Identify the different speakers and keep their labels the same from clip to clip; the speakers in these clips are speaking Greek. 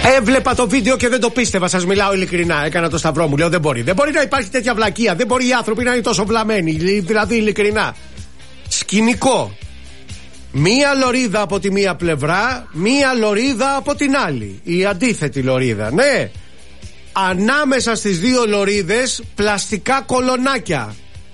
Speaker 1: Έβλεπα το βίντεο και δεν το πίστευα, σας μιλάω ειλικρινά. Έκανα το σταυρό μου, λέω δεν μπορεί. Δεν μπορεί να υπάρχει τέτοια βλακεία. Δεν μπορεί οι άνθρωποι να είναι τόσο βλαμμένοι. Δηλαδή, ειλικρινά. Σκηνικό. Μία λωρίδα από τη μία πλευρά, μία λωρίδα από την άλλη. Η αντίθετη λωρίδα, ναι. Ανάμεσα στις δύο λωρίδες πλαστικά κολονάκια.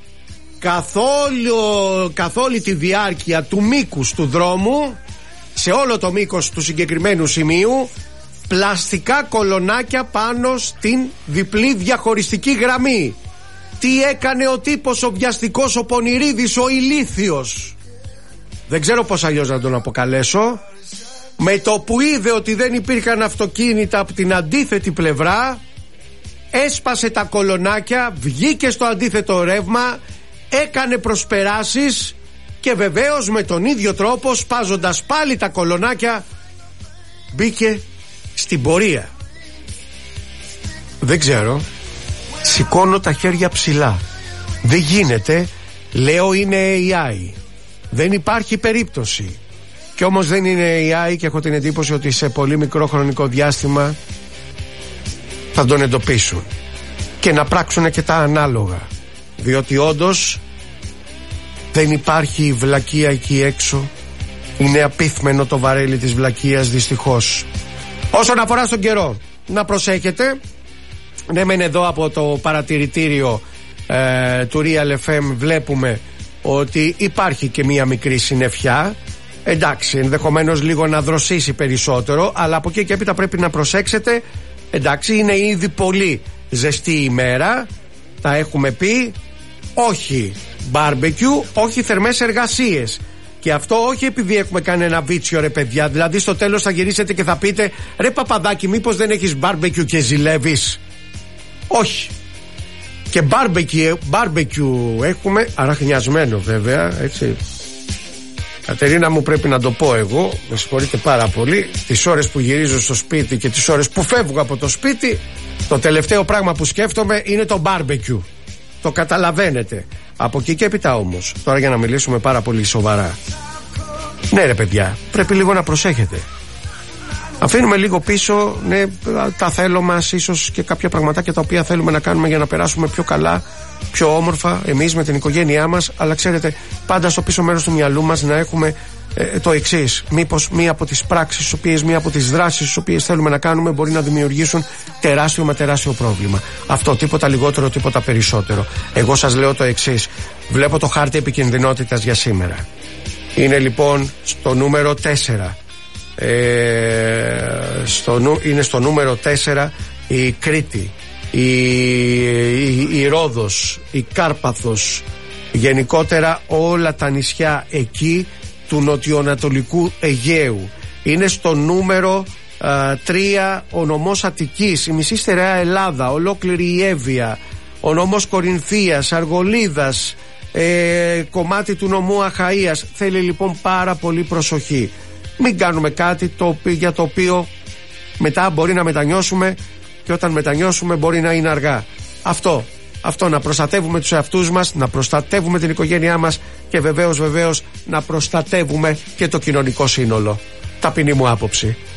Speaker 1: Καθ' όλη τη διάρκεια του μήκους του δρόμου, σε όλο το μήκος του συγκεκριμένου σημείου, πλαστικά κολονάκια πάνω στην διπλή διαχωριστική γραμμή. Τι έκανε ο τύπος ο βιαστικός, ο πονηρίδης, ο ηλίθιος? Δεν ξέρω πώς αλλιώς να τον αποκαλέσω. Με το που είδε ότι δεν υπήρχαν αυτοκίνητα από την αντίθετη πλευρά, έσπασε τα κολονάκια, βγήκε στο αντίθετο ρεύμα, έκανε προσπεράσεις και βεβαίως με τον ίδιο τρόπο, σπάζοντας πάλι τα κολονάκια, μπήκε στην πορεία. Δεν ξέρω. Σηκώνω τα χέρια ψηλά. Δεν γίνεται. Λέω είναι AI. Δεν υπάρχει περίπτωση. Κι όμως δεν είναι AI και έχω την εντύπωση ότι σε πολύ μικρό χρονικό διάστημα θα τον εντοπίσουν και να πράξουν και τα ανάλογα, διότι όντως δεν υπάρχει βλακεία εκεί έξω. Είναι απίθμενο το βαρέλι της βλακείας, δυστυχώς. Όσον αφορά στον καιρό, να προσέχετε. Ναι, μεν εδώ από το παρατηρητήριο του Real FM βλέπουμε ότι υπάρχει και μία μικρή συννεφιά. Εντάξει, ενδεχομένως λίγο να δροσίσει περισσότερο, αλλά από εκεί και έπειτα πρέπει να προσέξετε. Εντάξει, είναι ήδη πολύ ζεστή ημέρα, τα έχουμε πει. Όχι μπάρμπεκιου, όχι θερμές εργασίες. Και αυτό όχι επειδή έχουμε κάνει ένα βίτσιο, ρε παιδιά. Δηλαδή στο τέλος θα γυρίσετε και θα πείτε, ρε παπαδάκι, μήπως δεν έχεις μπάρμπεκιου και ζηλεύεις? Όχι. Και μπάρμπεκιου έχουμε, αραχνιασμένο βέβαια, έτσι. Κατερίνα μου, πρέπει να το πω εγώ, με συγχωρείτε πάρα πολύ. Τις ώρες που γυρίζω στο σπίτι και τις ώρες που φεύγω από το σπίτι, το τελευταίο πράγμα που σκέφτομαι είναι το μπάρμπεκιου. Το καταλαβαίνετε. Από εκεί και έπειτα όμως, τώρα για να μιλήσουμε πάρα πολύ σοβαρά, ναι ρε παιδιά, πρέπει λίγο να προσέχετε. Αφήνουμε λίγο πίσω, ναι, τα θέλω μας, ίσως και κάποια πραγματάκια τα οποία θέλουμε να κάνουμε για να περάσουμε πιο καλά, πιο όμορφα εμείς με την οικογένειά μας, αλλά ξέρετε, πάντα στο πίσω μέρος του μυαλού μας να έχουμε το εξής: μήπως μία από τις πράξεις, μία από τις δράσεις τις οποίες θέλουμε να κάνουμε μπορεί να δημιουργήσουν τεράστιο πρόβλημα. Αυτό, τίποτα λιγότερο, τίποτα περισσότερο. Εγώ σας λέω το εξής: βλέπω το χάρτη επικινδυνότητας για σήμερα. Είναι λοιπόν στο νούμερο 4. Είναι στο νούμερο 4 η Κρήτη, η Ρόδος, η Κάρπαθος, γενικότερα όλα τα νησιά εκεί του νοτιοανατολικού Αιγαίου. Είναι στο νούμερο 3 ο νομός Αττικής, η μισή στερεά Ελλάδα, ολόκληρη η Εύβοια, ο νομός Κορινθίας, Αργολίδας, κομμάτι του νομού Αχαΐας. Θέλει λοιπόν πάρα πολύ προσοχή. Μην κάνουμε κάτι για το οποίο μετά μπορεί να μετανιώσουμε, και όταν μετανιώσουμε μπορεί να είναι αργά. Αυτό, να προστατεύουμε τους εαυτούς μας, να προστατεύουμε την οικογένειά μας και βεβαίως να προστατεύουμε και το κοινωνικό σύνολο. Ταπεινή μου άποψη.